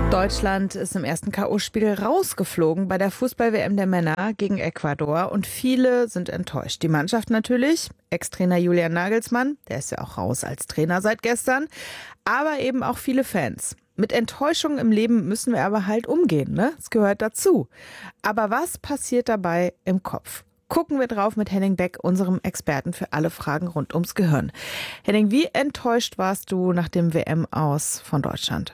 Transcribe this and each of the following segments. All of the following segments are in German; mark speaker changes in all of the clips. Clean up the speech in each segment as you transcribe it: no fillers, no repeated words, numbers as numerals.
Speaker 1: Deutschland ist im ersten K.O.-Spiel rausgeflogen bei der Fußball-WM der Männer gegen Ecuador und viele sind enttäuscht. Die Mannschaft natürlich, Ex-Trainer Julian Nagelsmann, der ist ja auch raus als Trainer seit gestern, aber eben auch viele Fans. Mit Enttäuschungen im Leben müssen wir aber halt umgehen, ne? Das gehört dazu. Aber was passiert dabei im Kopf? Gucken wir drauf mit Henning Beck, unserem Experten für alle Fragen rund ums Gehirn. Henning, wie enttäuscht warst du nach dem WM-Aus von Deutschland?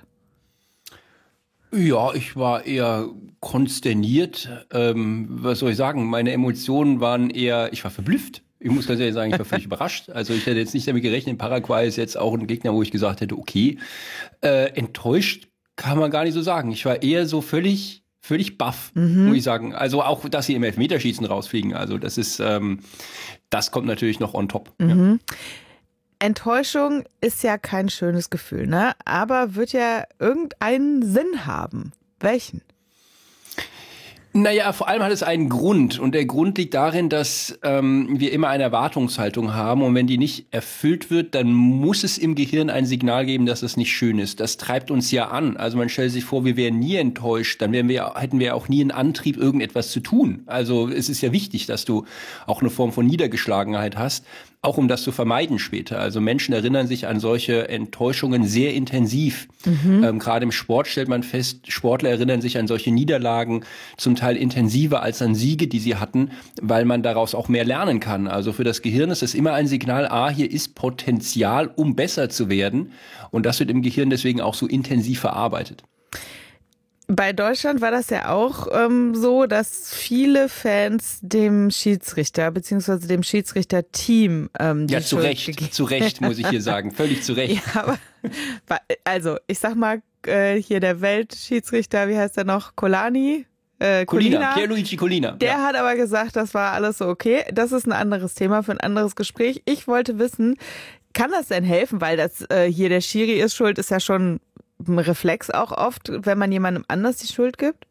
Speaker 2: Ja, ich war eher konsterniert. Was soll ich sagen? Meine Emotionen waren eher, ich war verblüfft. Ich muss ganz ehrlich sagen, ich war völlig überrascht. Also ich hätte jetzt nicht damit gerechnet, Paraguay ist jetzt auch ein Gegner, wo ich gesagt hätte, okay. Enttäuscht kann man gar nicht so sagen. Ich war eher so völlig baff, muss ich sagen. Also auch, dass sie im Elfmeterschießen rausfliegen. Also das ist, das kommt natürlich noch on top. Ja.
Speaker 1: Enttäuschung ist ja kein schönes Gefühl, ne? Aber wird ja irgendeinen Sinn haben. Welchen?
Speaker 2: Naja, vor allem hat es einen Grund. Und der Grund liegt darin, dass wir immer eine Erwartungshaltung haben. Und wenn die nicht erfüllt wird, dann muss es im Gehirn ein Signal geben, dass es nicht schön ist. Das treibt uns ja an. Also man stellt sich vor, wir wären nie enttäuscht. Dann hätten wir auch nie einen Antrieb, irgendetwas zu tun. Also es ist ja wichtig, dass du auch eine Form von Niedergeschlagenheit hast. Auch um das zu vermeiden später. Also Menschen erinnern sich an solche Enttäuschungen sehr intensiv. Gerade im Sport stellt man fest, Sportler erinnern sich an solche Niederlagen zum Teil intensiver als an Siege, die sie hatten, weil man daraus auch mehr lernen kann. Also für das Gehirn ist es immer ein Signal, hier ist Potenzial, um besser zu werden. Und das wird im Gehirn deswegen auch so intensiv verarbeitet.
Speaker 1: Bei Deutschland war das ja auch so, dass viele Fans dem Schiedsrichter bzw. dem Schiedsrichterteam die
Speaker 2: zu Recht, muss ich hier sagen. Völlig zu Recht.
Speaker 1: Ja, aber, also, ich sag mal, hier der Weltschiedsrichter, wie heißt der noch? Colina,
Speaker 2: Pierluigi Collina.
Speaker 1: Der hat aber gesagt, das war alles so okay. Das ist ein anderes Thema für ein anderes Gespräch. Ich wollte wissen, kann das denn helfen? Weil das hier der Schiri ist schuld, ist ja schon ein Reflex auch oft, wenn man jemandem anders die Schuld gibt?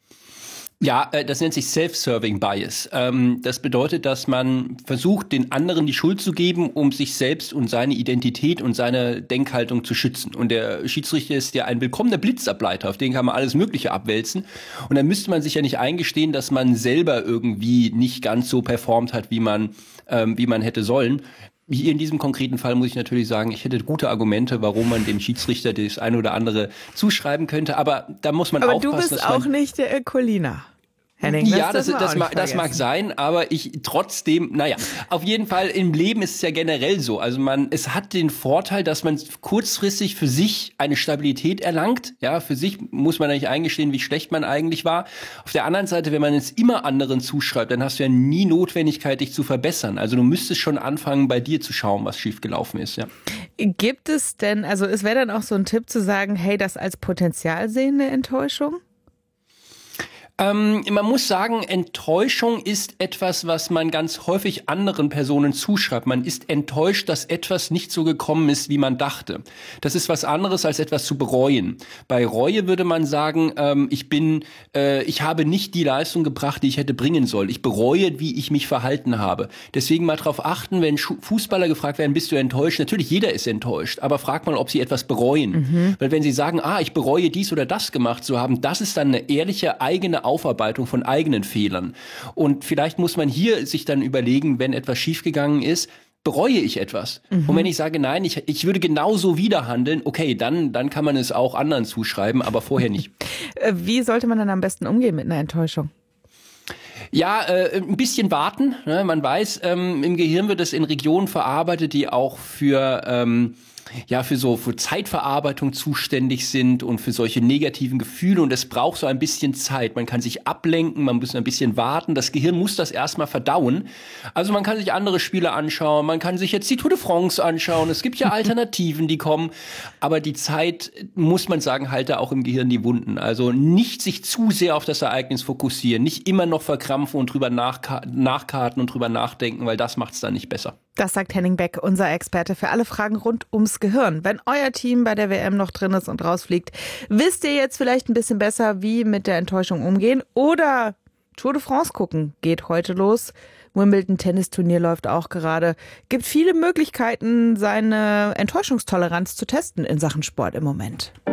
Speaker 2: Ja, das nennt sich Self-Serving Bias. Das bedeutet, dass man versucht, den anderen die Schuld zu geben, um sich selbst und seine Identität und seine Denkhaltung zu schützen. Und der Schiedsrichter ist ja ein willkommener Blitzableiter, auf den kann man alles Mögliche abwälzen. Und dann müsste man sich ja nicht eingestehen, dass man selber irgendwie nicht ganz so performt hat, wie man hätte sollen. Hier in diesem konkreten Fall muss ich natürlich sagen, ich hätte gute Argumente, warum man dem Schiedsrichter das eine oder andere zuschreiben könnte. Aber da muss man aufpassen.
Speaker 1: Aber du bist auch nicht der Collina. Henning,
Speaker 2: ja, das mag sein, aber ich trotzdem, auf jeden Fall im Leben ist es ja generell so. Also es hat den Vorteil, dass man kurzfristig für sich eine Stabilität erlangt. Ja, für sich muss man nicht eingestehen, wie schlecht man eigentlich war. Auf der anderen Seite, wenn man es immer anderen zuschreibt, dann hast du ja nie Notwendigkeit, dich zu verbessern. Also du müsstest schon anfangen, bei dir zu schauen, was schiefgelaufen ist, ja.
Speaker 1: Gibt es denn, also es wäre dann auch so ein Tipp zu sagen, hey, das als Potenzial sehen, eine Enttäuschung?
Speaker 2: Man muss sagen, Enttäuschung ist etwas, was man ganz häufig anderen Personen zuschreibt. Man ist enttäuscht, dass etwas nicht so gekommen ist, wie man dachte. Das ist was anderes, als etwas zu bereuen. Bei Reue würde man sagen, ich habe nicht die Leistung gebracht, die ich hätte bringen sollen. Ich bereue, wie ich mich verhalten habe. Deswegen mal darauf achten, wenn Fußballer gefragt werden, bist du enttäuscht? Natürlich, jeder ist enttäuscht, aber frag mal, ob sie etwas bereuen. Weil wenn sie sagen, ich bereue dies oder das gemacht zu haben, das ist dann eine ehrliche, eigene Aufarbeitung von eigenen Fehlern. Und vielleicht muss man hier sich dann überlegen, wenn etwas schiefgegangen ist, bereue ich etwas? Und wenn ich sage, nein, ich würde genauso wieder handeln, okay, dann kann man es auch anderen zuschreiben, aber vorher nicht.
Speaker 1: Wie sollte man dann am besten umgehen mit einer Enttäuschung?
Speaker 2: Ja, ein bisschen warten. Ne? Man weiß, im Gehirn wird es in Regionen verarbeitet, die auch für Zeitverarbeitung zuständig sind und für solche negativen Gefühle. Und es braucht so ein bisschen Zeit. Man kann sich ablenken, man muss ein bisschen warten. Das Gehirn muss das erstmal verdauen. Also man kann sich andere Spiele anschauen, man kann sich jetzt die Tour de France anschauen. Es gibt ja Alternativen, die kommen. Aber die Zeit, muss man sagen, halt da auch im Gehirn die Wunden. Also nicht sich zu sehr auf das Ereignis fokussieren, nicht immer noch verkrampfen und drüber nachkarten und drüber nachdenken, weil das macht's dann nicht besser.
Speaker 1: Das sagt Henning Beck, unser Experte für alle Fragen rund ums Gehirn. Wenn euer Team bei der WM noch drin ist und rausfliegt, wisst ihr jetzt vielleicht ein bisschen besser, wie mit der Enttäuschung umgehen? Oder Tour de France gucken geht heute los. Wimbledon-Tennisturnier läuft auch gerade. Gibt viele Möglichkeiten, seine Enttäuschungstoleranz zu testen in Sachen Sport im Moment.